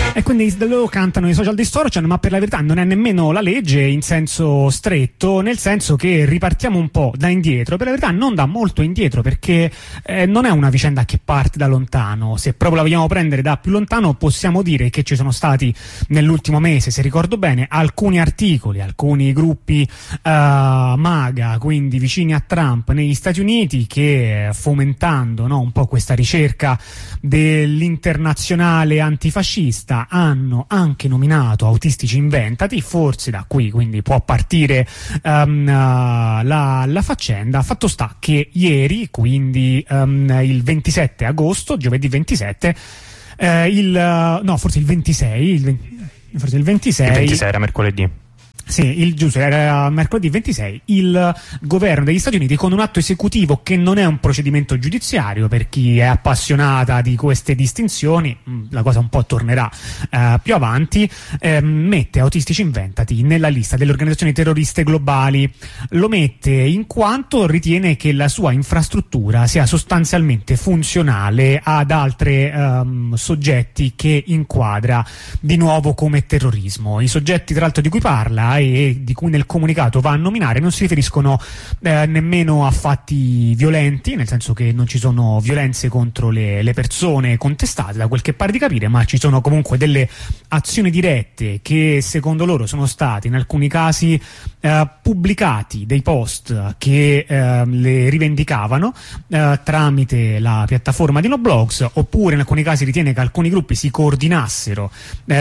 E quindi loro cantano i social distortion, ma per la verità non è nemmeno la legge in senso stretto, nel senso che ripartiamo un po' da indietro, per la verità non da molto indietro, perché non è una vicenda che parte da lontano. Se proprio la vogliamo prendere da più lontano, possiamo dire che ci sono stati nell'ultimo mese, se ricordo bene, alcuni articoli, alcuni gruppi MAGA, quindi vicini a Trump negli Stati Uniti, che fomentando, no, un po' questa ricerca dell'internazionale antifascista, hanno anche nominato Autistici Inventati. Forse da qui quindi può partire la faccenda. Fatto sta che ieri, quindi il 27 agosto, giovedì 27, forse il 26, forse il 26. Il 26 era mercoledì. Sì, giusto, era mercoledì 26, il governo degli Stati Uniti, con un atto esecutivo che non è un procedimento giudiziario, per chi è appassionata di queste distinzioni, la cosa un po' tornerà più avanti, mette Autistici Inventati nella lista delle organizzazioni terroriste globali. Lo mette in quanto ritiene che la sua infrastruttura sia sostanzialmente funzionale ad altre soggetti che inquadra di nuovo come terrorismo. I soggetti, tra l'altro, di cui parla e di cui nel comunicato va a nominare non si riferiscono nemmeno a fatti violenti, nel senso che non ci sono violenze contro le persone contestate, da quel che pare di capire, ma ci sono comunque delle azioni dirette che secondo loro sono state in alcuni casi pubblicati dei post che le rivendicavano tramite la piattaforma di Noblogs, oppure in alcuni casi ritiene che alcuni gruppi si coordinassero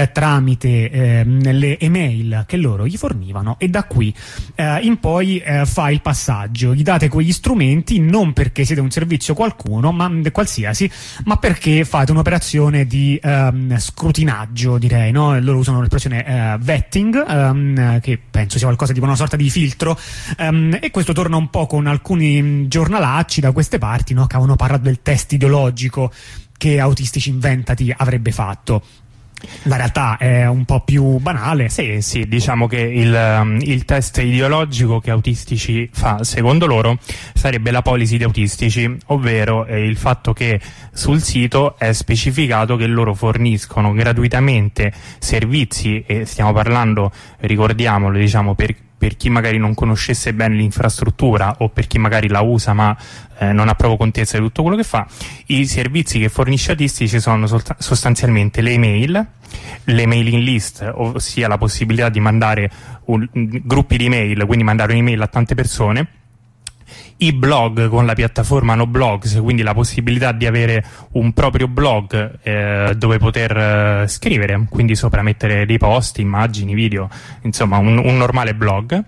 tramite le email che loro gli fornivano, e da qui in poi fa il passaggio. Gli date quegli strumenti non perché siete un servizio qualsiasi, ma perché fate un'operazione di scrutinaggio, direi, no? Loro usano l'espressione vetting, che penso sia qualcosa tipo una sorta di filtro, e questo torna un po' con alcuni giornalacci da queste parti, no? Che avevano parlato del test ideologico che Autistici Inventati avrebbe fatto. La realtà è un po' più banale. Sì, diciamo che il test ideologico che Autistici fa, secondo loro, sarebbe la policy di Autistici, ovvero il fatto che sul sito è specificato che loro forniscono gratuitamente servizi, e stiamo parlando, ricordiamolo, diciamo, per chi magari non conoscesse bene l'infrastruttura, o per chi magari la usa ma non ha proprio contezza di tutto quello che fa. I servizi che fornisce Autistici sono sostanzialmente le email, le mailing list, ossia la possibilità di mandare gruppi di email, quindi mandare un'email a tante persone, i blog con la piattaforma Noblogs, quindi la possibilità di avere un proprio blog dove poter scrivere, quindi sopra mettere dei post, immagini, video, insomma un normale blog,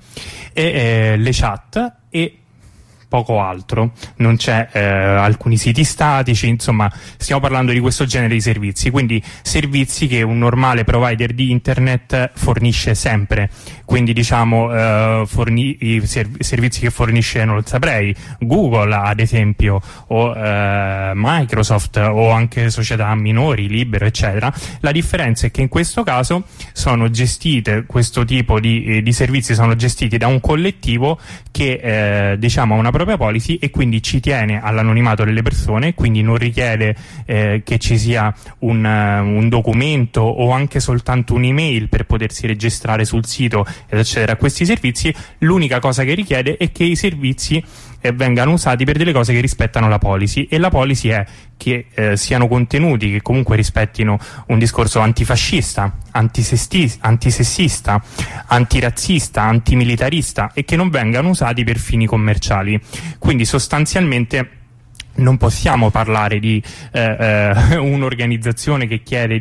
e le chat e poco altro. Non c'è alcuni siti statici, insomma stiamo parlando di questo genere di servizi, quindi servizi che un normale provider di internet fornisce sempre, quindi diciamo i servizi che fornisce, non lo saprei, Google ad esempio, o Microsoft, o anche società minori, Libero, eccetera. La differenza è che in questo caso sono gestite, questo tipo di servizi sono gestiti da un collettivo che diciamo ha una propria policy, e quindi ci tiene all'anonimato delle persone, quindi non richiede che ci sia un documento o anche soltanto un'email per potersi registrare sul sito ed accedere a questi servizi. L'unica cosa che richiede è che i servizi vengano usati per delle cose che rispettano la policy, e la policy è che siano contenuti che comunque rispettino un discorso antifascista, antisessista, antirazzista, antimilitarista, e che non vengano usati per fini commerciali. Quindi sostanzialmente non possiamo parlare di un'organizzazione che chiede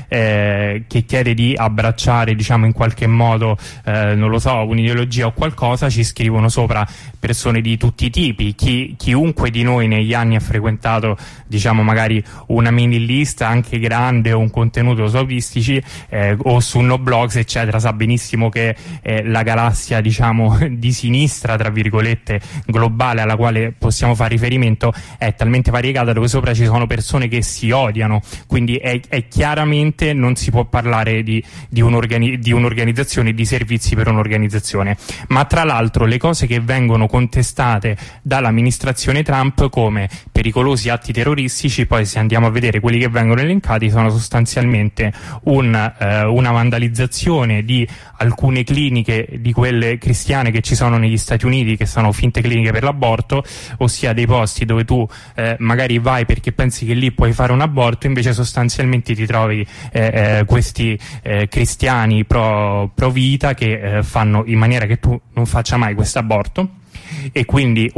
di abbracciare, diciamo, in qualche modo non lo so, un'ideologia o qualcosa. Ci scrivono sopra persone di tutti i tipi. Chiunque di noi negli anni ha frequentato, diciamo, magari una mini lista anche grande o un contenuto su Autistici o su Noblogs eccetera, sa benissimo che la galassia, diciamo, di sinistra, tra virgolette, globale, alla quale possiamo fare riferimento è talmente variegata, dove sopra ci sono persone che si odiano, quindi è chiaramente non si può parlare di un'organizzazione, di servizi per un'organizzazione. Ma tra l'altro le cose che vengono contestate dall'amministrazione Trump come pericolosi atti terroristici, poi se andiamo a vedere quelli che vengono elencati, sono sostanzialmente una vandalizzazione di alcune cliniche, di quelle cristiane che ci sono negli Stati Uniti, che sono finte cliniche per l'aborto, ossia dei posti dove tu magari vai perché pensi che lì puoi fare un aborto, invece sostanzialmente ti trovi questi cristiani pro vita che fanno in maniera che tu non faccia mai questo aborto. E quindi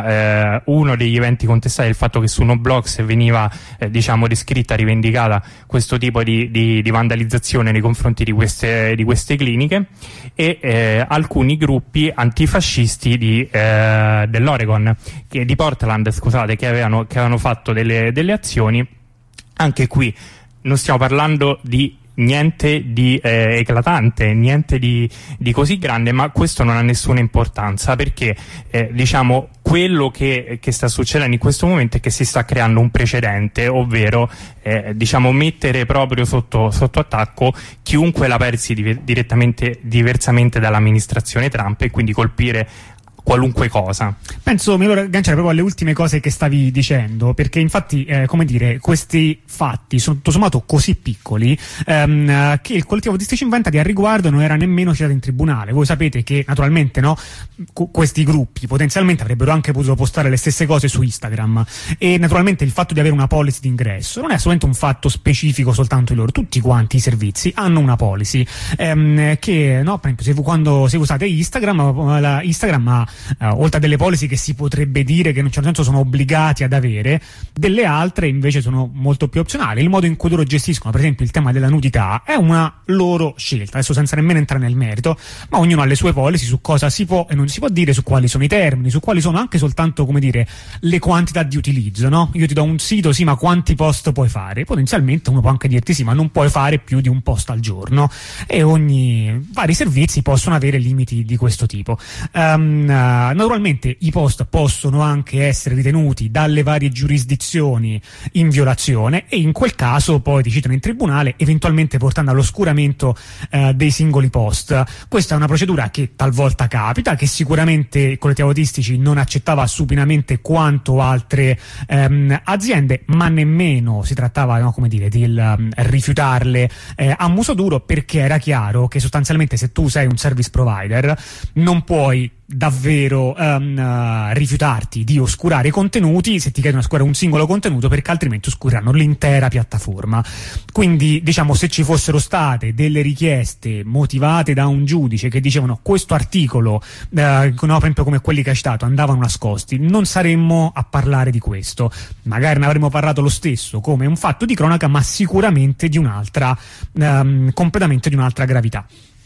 uno degli eventi contestati è il fatto che su Noblox veniva descritta, rivendicata questo tipo di vandalizzazione nei confronti di queste cliniche, e alcuni gruppi antifascisti dell'Oregon, di Portland, scusate, che avevano fatto delle azioni. Anche qui non stiamo parlando di niente di eclatante, niente di così grande, ma questo non ha nessuna importanza, perché quello che sta succedendo in questo momento è che si sta creando un precedente, ovvero mettere proprio sotto attacco chiunque la pensi diversamente dall'amministrazione Trump, e quindi colpire qualunque cosa. Penso mi voglio agganciare proprio alle ultime cose che stavi dicendo, perché infatti questi fatti sono tutto sommato così piccoli che il collettivo autistici inventati a riguardo non era nemmeno citato in tribunale. Voi sapete che naturalmente questi gruppi potenzialmente avrebbero anche potuto postare le stesse cose su Instagram, e naturalmente il fatto di avere una policy d'ingresso non è assolutamente un fatto specifico soltanto di loro. Tutti quanti i servizi hanno una policy che per esempio se usate Instagram ha oltre a delle policy che si potrebbe dire che in un certo senso sono obbligati ad avere, delle altre invece sono molto più opzionali. Il modo in cui loro gestiscono per esempio il tema della nudità è una loro scelta, adesso senza nemmeno entrare nel merito, ma ognuno ha le sue policy su cosa si può e non si può dire, su quali sono i termini, su quali sono anche soltanto le quantità di utilizzo, no? Io ti do un sito, sì, ma quanti post puoi fare? Potenzialmente uno può anche dirti sì, ma non puoi fare più di un post al giorno, e vari servizi possono avere limiti di questo tipo. Naturalmente i post possono anche essere ritenuti dalle varie giurisdizioni in violazione, e in quel caso poi ti citano in tribunale, eventualmente portando all'oscuramento dei singoli post. Questa è una procedura che talvolta capita, che sicuramente il collettivo autistici non accettava supinamente quanto altre aziende, ma nemmeno si trattava di rifiutarle a muso duro, perché era chiaro che sostanzialmente se tu sei un service provider non puoi davvero rifiutarti di oscurare i contenuti se ti chiedono di oscurare un singolo contenuto, perché altrimenti oscuriranno l'intera piattaforma. Quindi se ci fossero state delle richieste motivate da un giudice che dicevano questo articolo per esempio come quelli che hai citato andavano nascosti, non saremmo a parlare di questo, magari ne avremmo parlato lo stesso come un fatto di cronaca, ma sicuramente di un'altra completamente di un'altra gravità.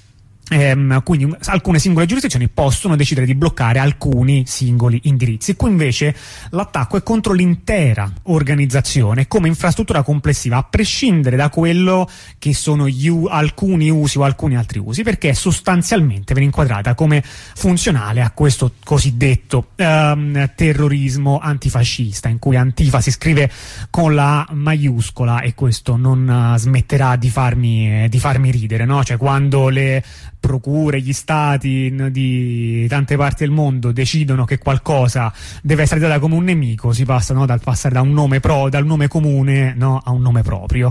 Quindi alcune singole giurisdizioni possono decidere di bloccare alcuni singoli indirizzi. Qui invece l'attacco è contro l'intera organizzazione come infrastruttura complessiva, a prescindere da quello che sono alcuni usi o alcuni altri usi, perché sostanzialmente viene inquadrata come funzionale a questo cosiddetto terrorismo antifascista, in cui Antifa si scrive con la A maiuscola, e questo non smetterà di farmi ridere, no? Cioè, quando le procure, gli stati di tante parti del mondo decidono che qualcosa deve essere data come un nemico, si passa dal passare da un nome dal nome comune a un nome proprio,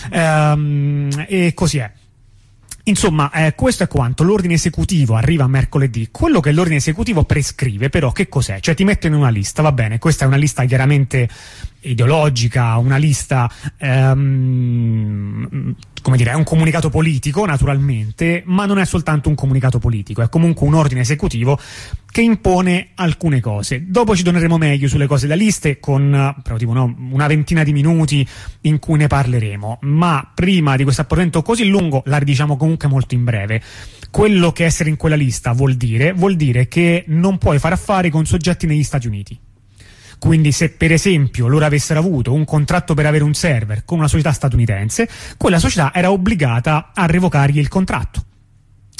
e così è. Insomma, questo è quanto. L'ordine esecutivo arriva mercoledì. Quello che l'ordine esecutivo prescrive però che cos'è? Cioè ti mette in una lista, va bene, questa è una lista chiaramente ideologica, una lista è un comunicato politico naturalmente, ma non è soltanto un comunicato politico, è comunque un ordine esecutivo che impone alcune cose. Dopo ci torneremo meglio sulle cose da liste con una ventina di minuti in cui ne parleremo, ma prima di questo appuntamento così lungo la ridiciamo comunque molto in breve. Quello che essere in quella lista vuol dire che non puoi fare affari con soggetti negli Stati Uniti. Quindi se per esempio loro avessero avuto un contratto per avere un server con una società statunitense, quella società era obbligata a revocargli il contratto.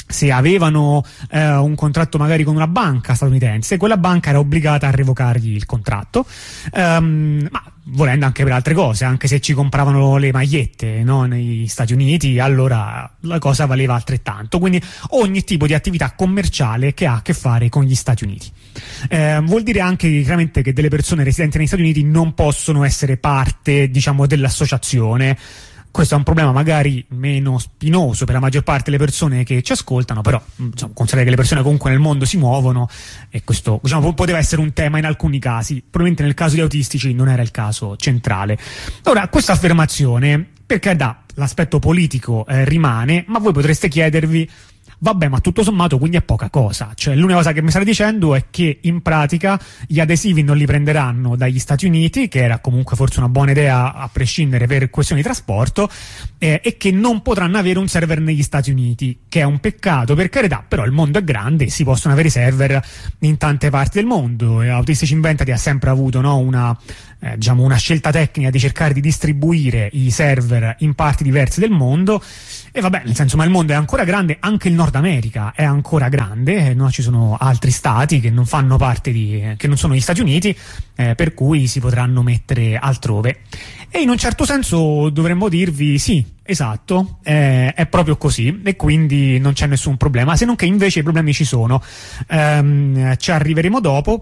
se avevano un contratto magari con una banca statunitense, quella banca era obbligata a revocargli il contratto, ma volendo anche per altre cose, anche se ci compravano le magliette, no, negli Stati Uniti, allora la cosa valeva altrettanto. Quindi ogni tipo di attività commerciale che ha a che fare con gli Stati Uniti. Vuol dire anche chiaramente che delle persone residenti negli Stati Uniti non possono essere parte, diciamo, dell'associazione. Questo è un problema magari meno spinoso per la maggior parte delle persone che ci ascoltano, però diciamo, considerare che le persone comunque nel mondo si muovono, e questo, diciamo, poteva essere un tema in alcuni casi. Probabilmente nel caso di autistici non era il caso centrale. Ora, questa affermazione, per carità, l'aspetto politico rimane, ma voi potreste chiedervi: vabbè, ma tutto sommato quindi è poca cosa. Cioè, l'unica cosa che mi state dicendo è che in pratica gli adesivi non li prenderanno dagli Stati Uniti, che era comunque forse una buona idea a prescindere per questioni di trasporto, e che non potranno avere un server negli Stati Uniti, che è un peccato, per carità, però il mondo è grande e si possono avere server in tante parti del mondo. E Autistici Inventati ha sempre avuto, no, diciamo una scelta tecnica di cercare di distribuire i server in parti diverse del mondo. E vabbè, nel senso, ma il mondo è ancora grande, anche il Nord America è ancora grande, no? Ci sono altri stati che non fanno parte che non sono gli Stati Uniti, per cui si potranno mettere altrove. E in un certo senso dovremmo dirvi sì, esatto, è proprio così, e quindi non c'è nessun problema, se non che invece i problemi ci sono. Ci arriveremo dopo,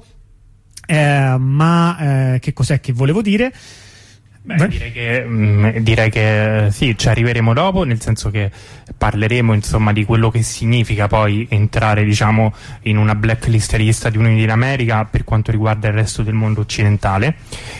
ma che cos'è che volevo dire? Beh, direi che sì, ci arriveremo dopo, nel senso che parleremo insomma di quello che significa poi entrare, diciamo, in una blacklist degli Stati Uniti d'America per quanto riguarda il resto del mondo occidentale,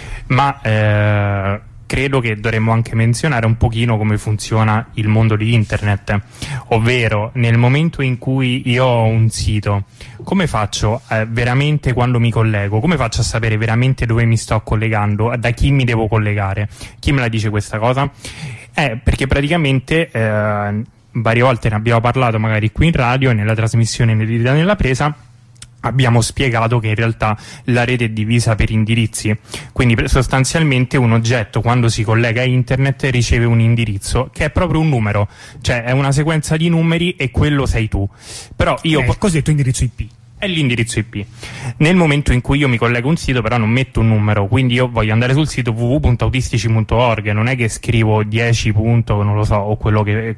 ma credo che dovremmo anche menzionare un pochino come funziona il mondo di internet, ovvero nel momento in cui io ho un sito, come faccio veramente quando mi collego, come faccio a sapere veramente dove mi sto collegando, da chi mi devo collegare? Chi me la dice questa cosa? Perché praticamente varie volte ne abbiamo parlato magari qui in radio e nella trasmissione nella presa, abbiamo spiegato che in realtà la rete è divisa per indirizzi, quindi sostanzialmente un oggetto quando si collega a internet riceve un indirizzo che è proprio un numero, cioè è una sequenza di numeri e quello sei tu. Però io così è il tuo indirizzo IP. È l'indirizzo IP. Nel momento in cui io mi collego a un sito, però non metto un numero, quindi io voglio andare sul sito www.autistici.org, non è che scrivo 10 punto, non lo so, o quello che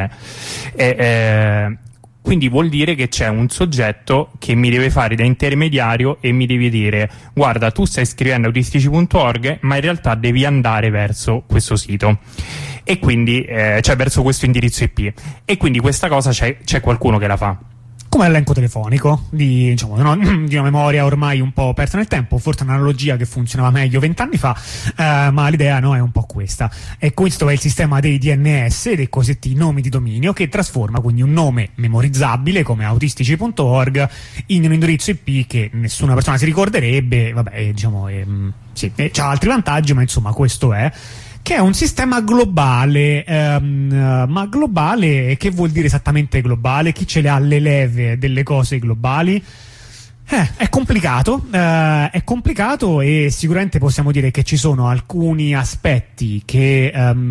è. Quindi vuol dire che c'è un soggetto che mi deve fare da intermediario e mi deve dire: guarda, tu stai scrivendo autistici.org, ma in realtà devi andare verso questo sito, e quindi cioè verso questo indirizzo IP, e quindi questa cosa c'è qualcuno che la fa. Come l'elenco telefonico di una memoria ormai un po' persa nel tempo, forse un'analogia che funzionava meglio 20 anni fa, ma l'idea, no, è un po' questa. E questo è il sistema dei DNS, dei cosiddetti nomi di dominio, che trasforma quindi un nome memorizzabile come autistici.org in un indirizzo IP che nessuna persona si ricorderebbe. Vabbè, diciamo, sì, c'ha altri vantaggi, ma insomma questo è. Che è un sistema globale, ma globale, che vuol dire esattamente globale? Chi ce le ha le leve delle cose globali? È complicato e sicuramente possiamo dire che ci sono alcuni aspetti che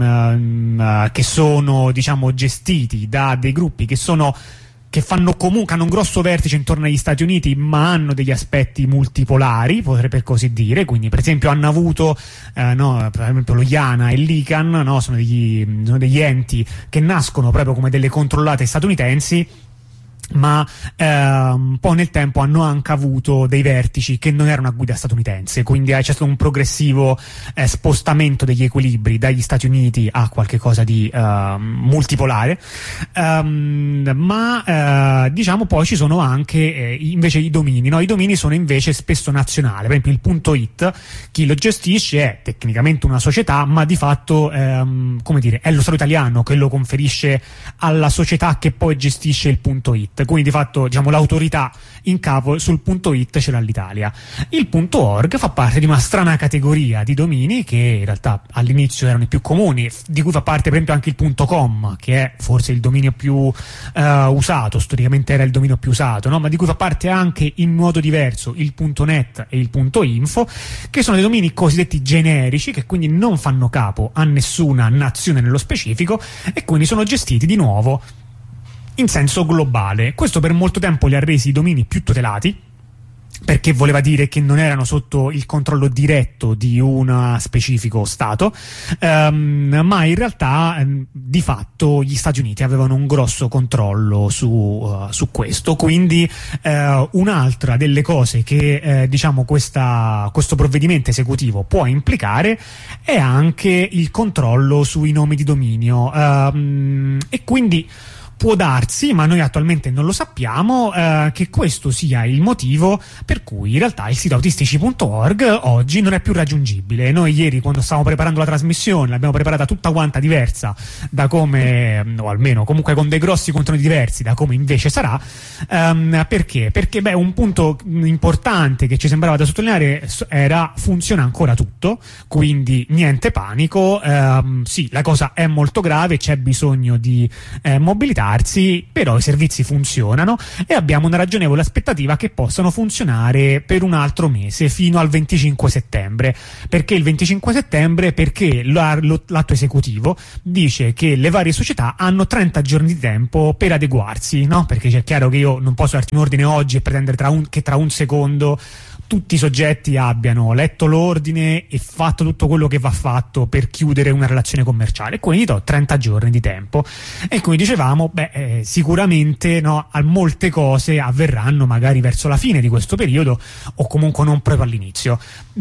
sono, diciamo, gestiti da dei gruppi che fanno comunque, hanno un grosso vertice intorno agli Stati Uniti, ma hanno degli aspetti multipolari, per così dire. Quindi, per esempio, hanno avuto per esempio lo IANA e l'ICANN, no? Sono degli enti che nascono proprio come delle controllate statunitensi, ma un po' nel tempo hanno anche avuto dei vertici che non erano a guida statunitense, quindi c'è stato un progressivo spostamento degli equilibri dagli Stati Uniti a qualche cosa di multipolare, ma diciamo poi ci sono anche invece i domini, no? I domini sono invece spesso nazionali. Per esempio il .it, chi lo gestisce è tecnicamente una società, ma di fatto come dire, è lo Stato italiano che lo conferisce alla società che poi gestisce il .it. Quindi di fatto, diciamo, l'autorità in capo sul .it ce l'ha l'Italia. Il .org fa parte di una strana categoria di domini che in realtà all'inizio erano i più comuni, di cui fa parte per esempio anche il .com, che è forse il dominio più usato, storicamente era il dominio più usato, no? Ma di cui fa parte anche in modo diverso il .net e il .info, che sono dei domini cosiddetti generici, che quindi non fanno capo a nessuna nazione nello specifico, e quindi sono gestiti di nuovo in senso globale. Questo per molto tempo li ha resi i domini più tutelati, perché voleva dire che non erano sotto il controllo diretto di un specifico Stato, ma in realtà di fatto gli Stati Uniti avevano un grosso controllo su questo. Quindi un'altra delle cose che diciamo questo provvedimento esecutivo può implicare è anche il controllo sui nomi di dominio, e quindi può darsi, ma noi attualmente non lo sappiamo, che questo sia il motivo per cui in realtà il sito autistici.org oggi non è più raggiungibile. Noi ieri, quando stavamo preparando la trasmissione, l'abbiamo preparata tutta quanta diversa da come, o almeno comunque con dei grossi contenuti diversi da come invece sarà. Perché? Perché un punto importante che ci sembrava da sottolineare era: funziona ancora tutto, quindi niente panico. Sì, la cosa è molto grave, c'è bisogno di mobilità, però i servizi funzionano e abbiamo una ragionevole aspettativa che possano funzionare per un altro mese, fino al 25 settembre. Perché il 25 settembre? Perché l'atto esecutivo dice che le varie società hanno 30 giorni di tempo per adeguarsi, no? Perché c'è chiaro che io non posso darti un ordine oggi e pretendere che tra un secondo tutti i soggetti abbiano letto l'ordine e fatto tutto quello che va fatto per chiudere una relazione commerciale. Quindi do 30 giorni di tempo. E quindi dicevamo, sicuramente no, molte cose avverranno magari verso la fine di questo periodo, o comunque non proprio all'inizio.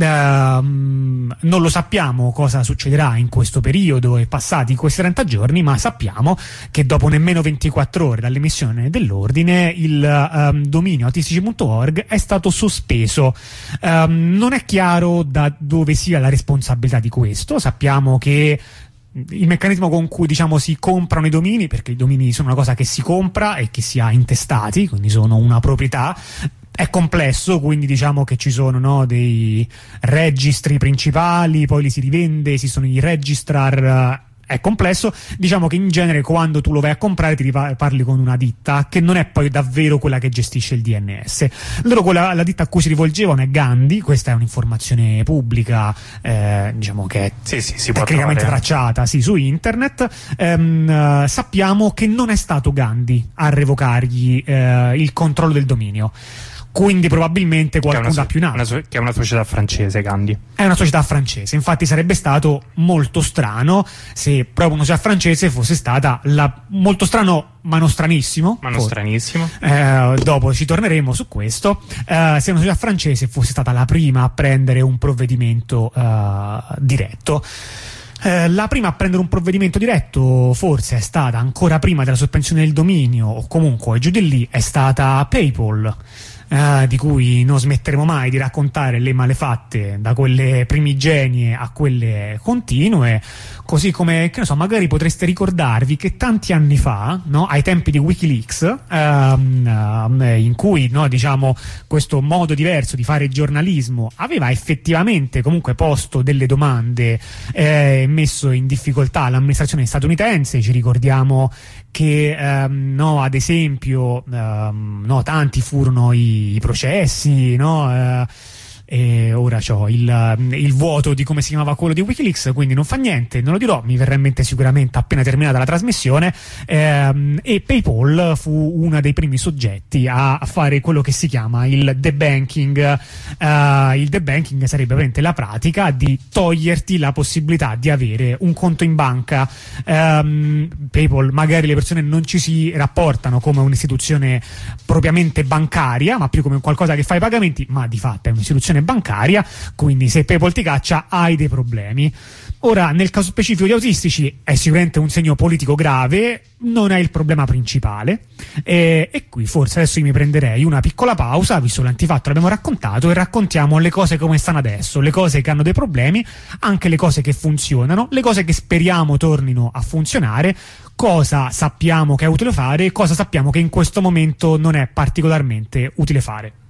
Non lo sappiamo cosa succederà in questo periodo e passati questi 30 giorni, ma sappiamo che dopo nemmeno 24 ore dall'emissione dell'ordine il dominio autistici.org è stato sospeso. Non è chiaro da dove sia la responsabilità di questo. Sappiamo che il meccanismo con cui diciamo si comprano i domini, perché i domini sono una cosa che si compra e che si ha intestati, quindi sono una proprietà, è complesso, quindi diciamo che ci sono dei registri principali, poi li si rivende, esistono i registrar. È complesso, diciamo che in genere quando tu lo vai a comprare ti parli con una ditta che non è poi davvero quella che gestisce il DNS. La ditta a cui si rivolgevano è Gandhi, questa è un'informazione pubblica, diciamo che è si tecnicamente tracciata su internet. Sappiamo che non è stato Gandhi a revocargli il controllo del dominio. Quindi probabilmente qualcuno da più in alto. Che è una società francese, Gandhi. È una società francese, infatti sarebbe stato molto strano se proprio una società francese fosse stata molto strano, ma non stranissimo. Dopo ci torneremo su questo. Se una società francese fosse stata la prima a prendere un provvedimento diretto. La prima a prendere un provvedimento diretto forse è stata, ancora prima della sospensione del dominio, o comunque giù di lì, è stata PayPal, di cui non smetteremo mai di raccontare le malefatte, da quelle primigenie a quelle continue. Così come, che ne so, magari potreste ricordarvi che tanti anni fa, no, ai tempi di WikiLeaks, in cui diciamo questo modo diverso di fare giornalismo aveva effettivamente comunque posto delle domande, messo in difficoltà l'amministrazione statunitense. Ci ricordiamo che ad esempio tanti furono i processi, e ora c'ho il vuoto di come si chiamava quello di WikiLeaks, quindi non fa niente, non lo dirò, mi verrà in mente sicuramente appena terminata la trasmissione. E PayPal fu uno dei primi soggetti a fare quello che si chiama il debanking. Il debanking sarebbe veramente la pratica di toglierti la possibilità di avere un conto in banca. PayPal, magari le persone non ci si rapportano come un'istituzione propriamente bancaria, ma più come qualcosa che fa i pagamenti, ma di fatto è un'istituzione bancaria, quindi se PayPal ti caccia hai dei problemi. Ora, nel caso specifico di autistici è sicuramente un segno politico grave, non è il problema principale, e qui forse adesso io mi prenderei una piccola pausa, visto l'antifatto l'abbiamo raccontato, e raccontiamo le cose come stanno adesso, le cose che hanno dei problemi, anche le cose che funzionano, le cose che speriamo tornino a funzionare, cosa sappiamo che è utile fare e cosa sappiamo che in questo momento non è particolarmente utile fare.